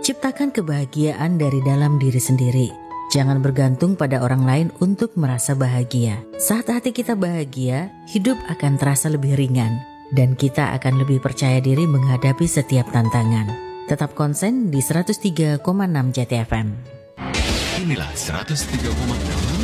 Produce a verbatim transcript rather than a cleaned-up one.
Ciptakan kebahagiaan dari dalam diri sendiri. Jangan bergantung pada orang lain untuk merasa bahagia. Saat hati kita bahagia, hidup akan terasa lebih ringan dan kita akan lebih percaya diri menghadapi setiap tantangan. Tetap konsen di seratus tiga koma enam J T F M. Inilah seratus tiga koma enam